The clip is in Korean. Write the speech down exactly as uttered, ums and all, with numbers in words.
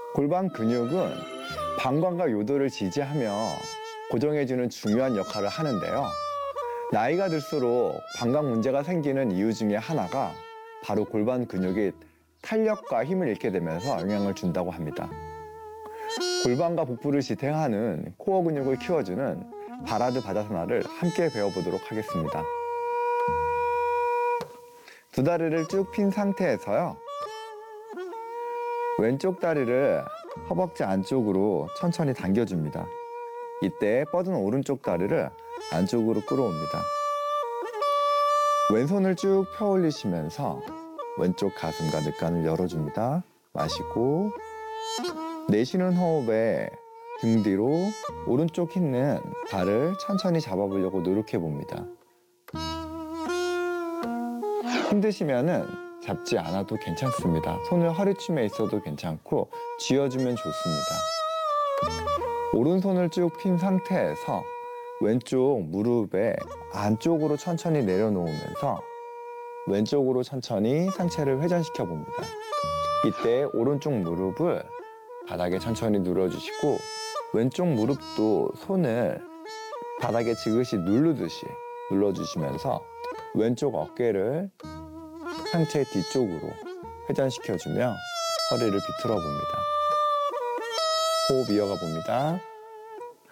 골반 근육은 방광과 요도를 지지하며 고정해주는 중요한 역할을 하는데요. 나이가 들수록 방광 문제가 생기는 이유 중에 하나가 바로 골반 근육이 탄력과 힘을 잃게 되면서 영향을 준다고 합니다. 골반과 복부를 지탱하는 코어 근육을 키워주는 바라드 바다사나를 함께 배워보도록 하겠습니다. 두 다리를 쭉 핀 상태에서요. 왼쪽 다리를 허벅지 안쪽으로 천천히 당겨줍니다. 이때 뻗은 오른쪽 다리를 안쪽으로 끌어옵니다. 왼손을 쭉 펴 올리시면서 왼쪽 가슴과 늑간을 열어줍니다. 마시고 내쉬는 호흡에 등 뒤로 오른쪽 있는 발을 천천히 잡아보려고 노력해 봅니다. 힘드시면은 잡지 않아도 괜찮습니다. 손을 허리춤에 있어도 괜찮고 쥐어주면 좋습니다. 오른손을 쭉 핀 상태에서 왼쪽 무릎에 안쪽으로 천천히 내려놓으면서 왼쪽으로 천천히 상체를 회전시켜 봅니다. 이때 오른쪽 무릎을 바닥에 천천히 눌러주시고 왼쪽 무릎도 손을 바닥에 지그시 누르듯이 눌러주시면서 왼쪽 어깨를 상체 뒤쪽으로 회전시켜주며 허리를 비틀어 봅니다. 호흡 이어가 봅니다.